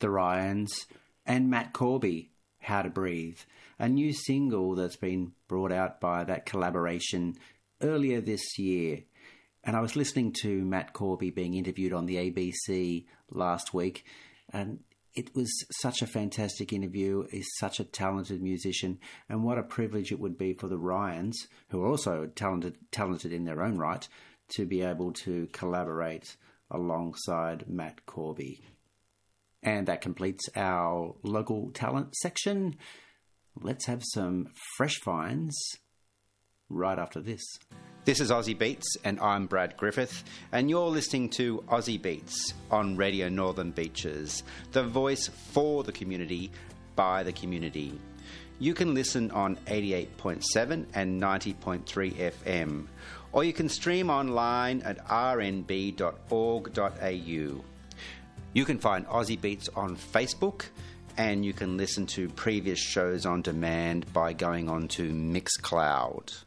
the Ryans, and Matt Corby, How to Breathe, a new single that's been brought out by that collaboration earlier this year. And I was listening to Matt Corby being interviewed on the ABC last week, and it was such a fantastic interview. He's such a talented musician, and what a privilege it would be for the Ryans, who are also talented in their own right, to be able to collaborate alongside Matt Corby. And that completes our local talent section. Let's have some fresh finds right after this. This is Aussie Beats, and I'm Brad Griffith, and you're listening to Aussie Beats on Radio Northern Beaches, the voice for the community, by the community. You can listen on 88.7 and 90.3 FM, or you can stream online at rnb.org.au. You can find Aussie Beats on Facebook, and you can listen to previous shows on demand by going on to Mixcloud.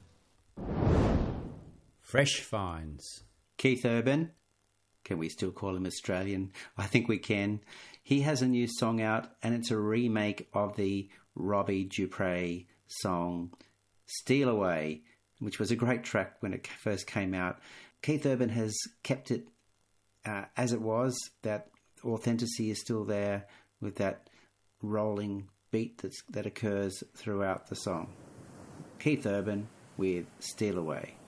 Fresh finds. Keith Urban. Can we still call him Australian? I think we can. He has a new song out, and it's a remake of the Robbie Dupre song Steal Away, which was a great track when it first came out. Keith Urban has kept it as it was. That authenticity is still there with that rolling beat that occurs throughout the song. Keith Urban with Steal Away.